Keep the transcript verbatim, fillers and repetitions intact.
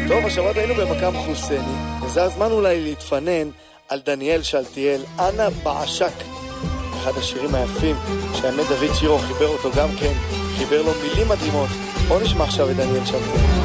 טוב, השבת היינו במקם חוסני, וזה הזמן אולי להתפנן על דניאל שלטיאל, אנה בעשק, אחד השירים היפים, שהאמת דוד שירו חיבר אותו גם כן, חיבר לו מילים מדהימות. בוא נשמע עכשיו את דניאל שלטיאל.